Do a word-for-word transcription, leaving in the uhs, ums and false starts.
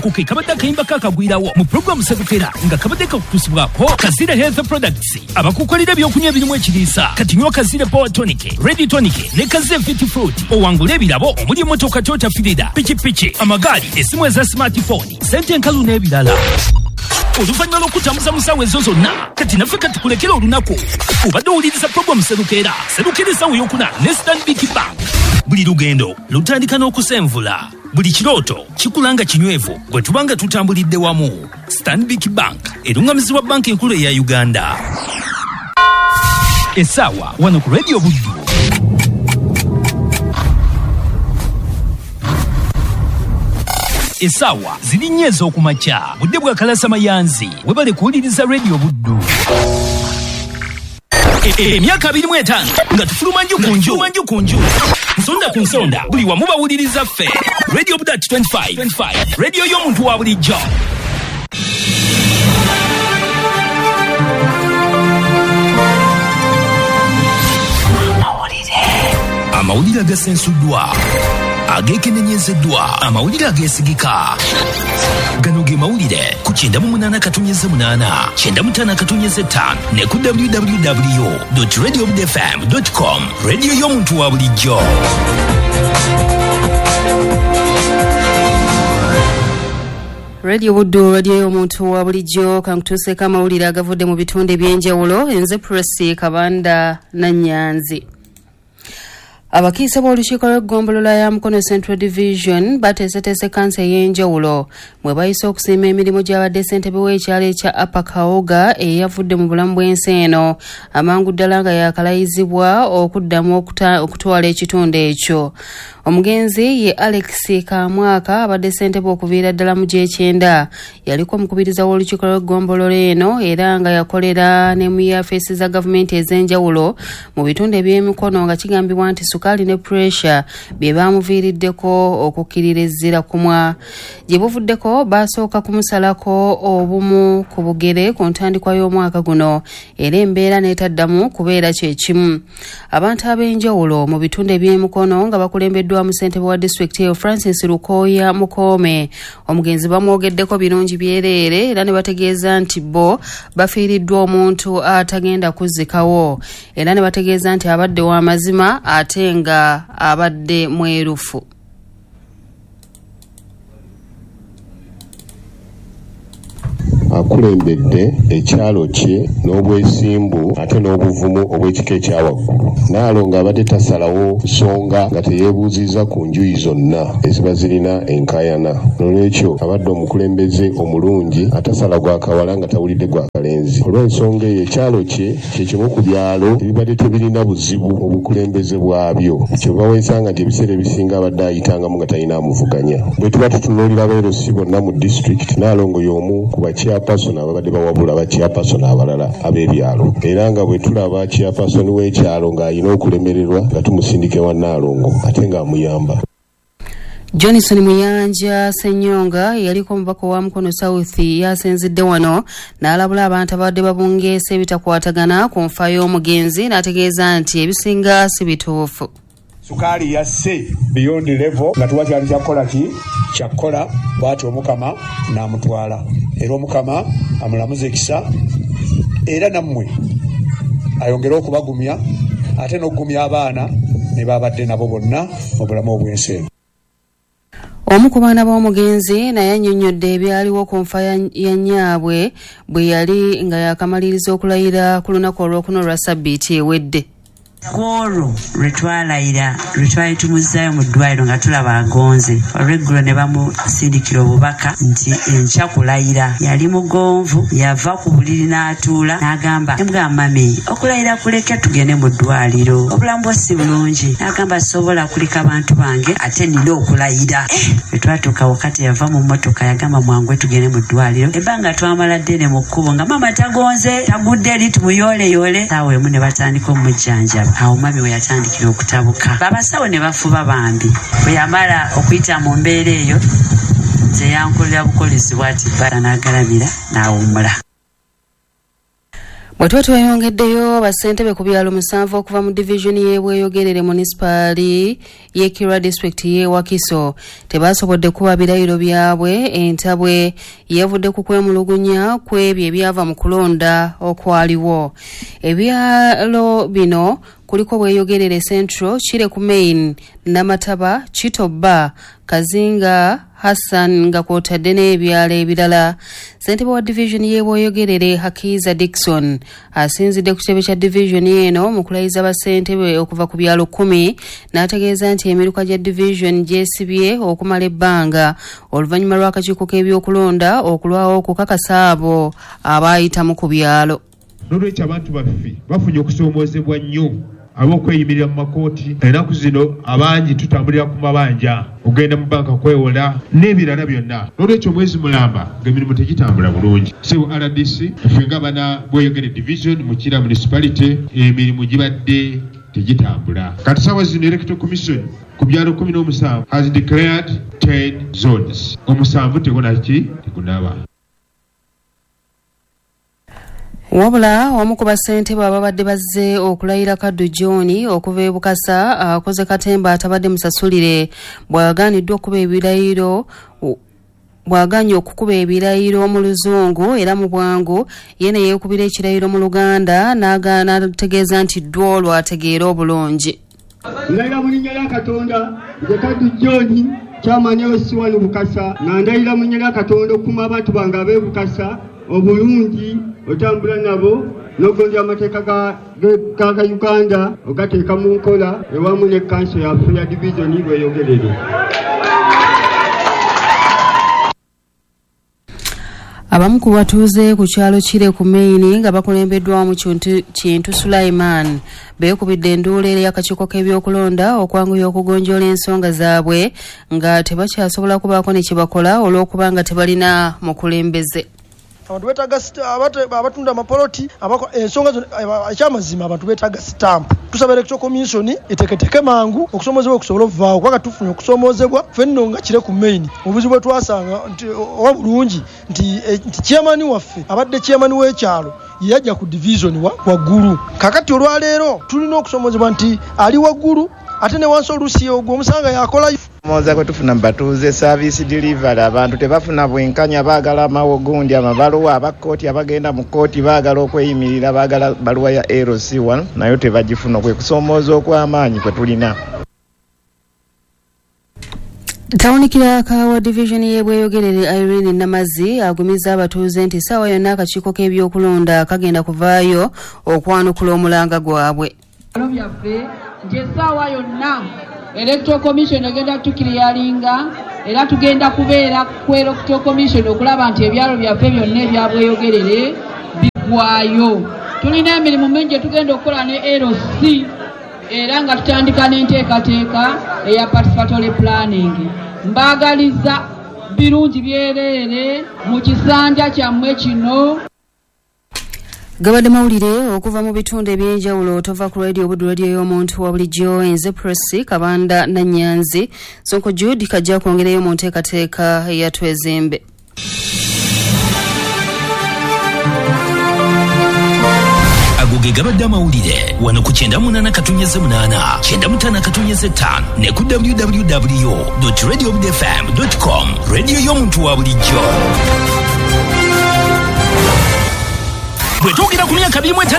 ako ke kabadde akayimba kakagwirawo mu programu Serukera nga kabadde kakutusibwako Kazire Health Products abakukolera ebyokunywa ebirimu ekiriisa kati nywa Kazire Power Tonic, Ready Tonic ne Kazire Fit Fruit owangula ebirabo omuli emmotoka Toyota Fielder, pikipiki, amagaali, essimu eza smartphone, sente enkalu n'ebirala. Oluvannyuma lw'okutamusa musawo ezo zonna kati naffe katukulekera olunaku obadde owuliriza programu Serukera Serukera essawa eyokuna ne Stanbic Bank. Buli lugendo lutandika n'okusenvula, buli kirooto kikulanga kinywevu gwe tubanga tutambulidde wamu. Stanbic Bank erungamizibwa banka enkulu eya Uganda. Essaawa wano ku Radio Buddu. Essaawa ziri nnya ez'okumakya budde bwa kalasa mayanzi webale kuwuliriza Radio Buddu. Emyaka abiri mu etaano nga tufuluma nju ku nju manju ku nju nsonda ku nsonda buli wamu bawuliriza ffe. Radio Buddu twenty-five radio y'omuntu wa bulijjo. Amawulire agasensuddwa, agekenenyezeddwa, amawulire ageesigika. Gano ge mawulire ku kyenda mu munaana katonyeze munaana kyenda mu ttaano katonyeze ttaano ne ku w w w dot radio buddu f m dot com. Radio y'omuntu wa bulijjo. Radio Buddu, radio y'omuntu wa bulijjo. Kankutuuseeko amawulire agavudde mu bitundu eby'enjawulo. Nze Presi Kabanda Nanyanzi. Abakiise b'olukiiko lw'eggombolola ya Mukono Central Division bateeseteese kansa ey'enjawulo mwe bayise okusiima emirimu gy'abadde ssentebe w'ekyalo ekya Upper Kawoga eyavudde mu bulamu bw'ensi eno amangu ddala nga yakalayizibwa okuddamu okutwala ekitundu ekyo. Omugenzi ye Alex Kamwaka abadde ssentebe okuviira ddala mu gy'ekyenda yaliko omukubiriza w'olukiiko lw'eggombolola eno era nga yakolera ne mu yafeesi za gavumenti ez'enjawulo mu bitundu eby'emikono nga kigambibwa nti sukali ne pressure bye bamuviiriddeko okukkirira ezzira kumwa. Gye buvuddeko basooka kumusalako obumu ku bugere ku ntandikwa y'omwaka guno era embeera n'etaddamu kubeera kye kimu. Abantu ab'enjawulo mu bitundu eby'emikono nga bakulembeddwa mu ssentebe wa disitulikiti eyo Francis Lukoya Mukome omugenzi bamwogeddeko birungi byereere era ne bategeeza nti bo bafiiriddwa omuntu atagenda kuzzikawo era ne bategeeza nti abadde w'amazima ate nga abadde mwerufu. Akulembedde ekyalo kye n'obwesimbu ate n'obuvumu obw'ekika ekyawaggulu. Naalonga abadde tasalawo nsonga nga teyeebuuziza ku njuyi zonna eziba zirina enkaayana. N'olwekyo abadde omukulembeze omulungi atasala gwa kawala nga tawulidde gwa kalenzi. Olw'ensonga eyo ekyalo kye kye kimu ku byalo ebibadde tebirina buzibu obukulembeze bwabyo. Kye bawensanga nti ebiseera ebisinga abadde ayitangamu nga talina amuvuganya. Bwe tuba tutunuulira abeerosi bonna mu disitulikiti Naalongo y'omu ku bakyapa chairperson ababadde bawabula ba chairperson abalala ab'ebyalo era nga bwe tulaba chairperson w'ekyalo ng'alina okulemererwa nga tumusindike wa Naalongo ate ng'amuyamba. Johnson Muyanja Senyonga yaliko omubaka wa Mukono South yasenzidde wano n'alabula abantu abadde babungeesa ebitakwatagana ku nfa y'omugenzi n'ategeeza nti ebisinga si bituufu. Sukali yasse beyond level nga tuwakyali kyakola ki kyakola bwati omukama n'amutwala era omukama amulamuza ekisa era nammwe ayongera okubagumya ate n'okugumya abaana ne babadde nabo bonna mu bulamu obw'ensi eno. Omu ku baana b'omugenzi naye annyonnyodde ebyaliwo ku nfa ya nnyaabwe bwe yali nga yakamaliriza okulayira ku lunaku olwokuna olwa Ssabbiiti ewedde. Kwolwo lwe twalayira lwe twali tumuzzayo mu ddwaliro nga tulaba agonze olweggulo ne bamusindikira obubaka nti enkya kulayira. Yali mugonvu yava ku buliri n'atuula n'agamba embwa mami okulayira kuleke tugende mu ddwaliro obulamu bwo si bulungi. N'agamba sobola kuleka abantu bange ate nina okulayira. Bwe twatuuka wakati yava mu mmotoka yagamba mwangwe tugende mu ddwaliro. Ebbanga twamala ddene mu kkubo nga mama tagonze tagudde eri tumuyooleyole. Saawa emu ne batandika omujjanjaba. Awo mami we yatandikira okutabuka. Abasawo ne bafuba bambi. Bwe yamala okuyita mu mbeera eyo nze yankolera bukolezi bw'ati bala n'agalamira n'awummula. Bwetwa tweyongeddeyo bassentebe ku byalo musanvu okuva mu divisioni y'Ebweyogerere municipali y'e Kira district y'e Wakiso tebasobodde kuba birayiro byabwe. Entabwe yevudde ku kwemulugunya kw'ebyo ebyava mu kulonda okwaliwo. Ebyalo bino kuliko Bweyogerere Central, Kire ku Main, Namataba, Chitoba, Kazinga, Hassan nga kwotadde n'ebyalo ebirala. Ssentebe wa divisioni y'e Bweyogerere Hakiza Dickson asinzidde ku kitebe kya divisioni eno mu kulayiza bassentebe okuva ku byalo kumi n'ategeeza nti emiruka gya divisioni gyesibye okumala ebbanga oluvannyuma lw'akakiiko k'ebyokulonda okulwawo okukakasa abo abaayitamu ku byalo. N'olwekyo abantu baffe bafunye okusoomoozebwa nnyo ab'okweyimirira mu makooti. Ennaku zino abangi tutambulira ku mabanja ogenda mu banka kwewola n'ebirala byonna. N'olwekyo omwezi mulamba ng'emirimu tegitambula bulungi. So R D C ffe nga bana Bweyogerere division mu Kira municipality emirimu gibadde tegitambula. Kati saawa zino electoral commission ku byalo kumi n'omusanvu has declared ten zones. Omusanvu teguna ki tegunaba. Wabula omu ku bassentebe ababadde bazze okulayira Kaddu John okuva e Bukasa akoze katemba atabadde musasulire bwagaaniddwa okuba ebirayiro bwaganye okukuba ebirayiro mu Luzungu era mu bwangu yene yeekubira ekirayiro mu Luganda n'agaana ategeeza nti ddwolwo ategeera obulungi. Ndayira mu linnya lya Katonda nze Kaddu John kyamanya osiwanu Bukasa nga ndayira mu linnya lya Katonda okuma abantu bange ab'e Bukasa obulungi otambula nabo n'ogonja amateeka ga Uganda ogateeka mu nkola ewamu ne kanso yaffe ya divisioni Bweyogerere. Abamu ku batuuze ku kyalo Kire ku Main nga bakulembeddwamu Kintu Sulaiman beekubidde enduula eri akakiiko k'ebyokulonda okwanguya okugonjoola ensonga zaabwe nga tebakyasobola kubaako ne kibakola olw'okuba nga tebalina mukulembeze. Abantu betaga abatunda amapoloti ensonga ekyamazima abantu betaga stamp. Tusaba electoral commission eteketeke mangu okusomozebwa okusobola okuvaawo kubanga tufunye okusomoozebwa ffenno nga Kire ku Main. Obuzibu bwe twasanga nti oba bulungi nti chairman waffe abadde chairman w'ekyalo yajja ku division wa waggulu. Kakati olwaleero tulina okusomozebwa nti ali waggulu ate ne wansi oluusi ogwo omusanga yakola moza kwe tufuna batuuze service delivery abantu tebafuna bwenkanya baagala amawo gundi amabaluwa abakooti abagenda mu kooti baagala okweyimirira baagala baluwa ya L C one nayo tebagifuna kwe kusoomooza okw'amaanyi kwe tulina. Tawuni kiraka wa divisioni y'e Bweyogerere Irene Namazi agumiza abatuuze nti ssaawa yonna akakiiko k'ebyokulonda kagenda kuvaayo okwanukula omulanga gwabwe. Jesaawa yonna electoral commission egenda tukiriyalinga era tugenda kubeera ku electoral commission okulaba nti ebyalo byaffe byonna ebya Bweyogerere bigwayo. Tulina emirimu mingi gye tugenda okukola ne L C era nga tutandika n'enteekateeka eya participatory planning. Mbaagaliza birungi byereere mu kisanja kyammwe kino. Gabadde mawulire okuva mu bitundu ebyenjawulo tova ku radio Buddu radio y'omuntu wa bulijjo enze Press Kabanda na Nyanzi Sonko Jude kajja kwongereyo mu nteekateeka ya Twezimbe. Agoge gabadde amawulire wano ku kyenda munana katunnyeze munana kyenda mutana katunnyeze ttaano ne ku w w w dot radio buddu f m dot com radio y'omuntu wa bulijjo. Bwe twogera ku myaka abiri mu etaano